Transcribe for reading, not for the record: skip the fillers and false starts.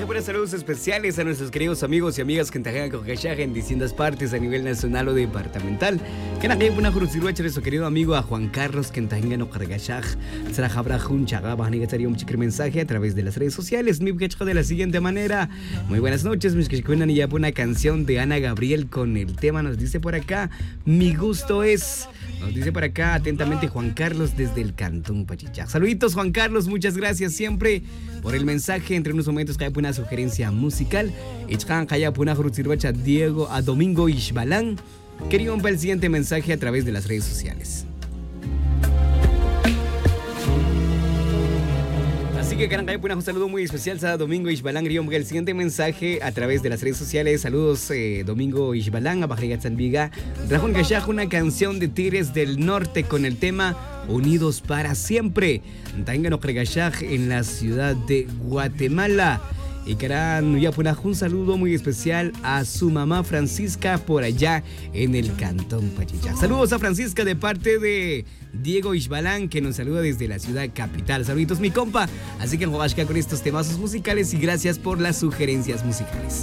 buenas saludos especiales a nuestros queridos amigos y amigas que trabajan con Cachaja en distintas partes a nivel nacional o departamental. Que na hay una juruciruacha nuestro querido amigo a Juan Carlos que trabajan con Cachaja. Será un chagaba negaría un chiquer mensaje a través de las redes sociales. Mi cachaja de la siguiente manera. Muy buenas noches, mis que cuentan y ya una canción de Ana Gabriel con el tema nos dice por acá. Mi gusto es. Nos dice por acá atentamente Juan Carlos desde el Cantón Pachichaj. Saluditos Juan Carlos, muchas gracias siempre por el mensaje. Entre unos momentos que hay una sugerencia musical. Ichkan Kaya Puna Jurutzirbacha Diego a Domingo Ishbalán. Quería el siguiente mensaje a través de las redes sociales. Así que un saludo muy especial a Domingo Ishbalán. El siguiente mensaje a través de las redes sociales. Saludos Domingo Ishbalán, a Bajrigat Sanviga. Rajón Kashaj, una canción de Tigres del Norte con el tema Unidos para Siempre. Tangano Kregashaj en la ciudad de Guatemala. Y querán ya un saludo muy especial a su mamá Francisca por allá en el Cantón Pachichaj. Saludos a Francisca de parte de Diego Ishbalán que nos saluda desde la ciudad capital. Saluditos mi compa. Así que en con estos temazos musicales y gracias por las sugerencias musicales.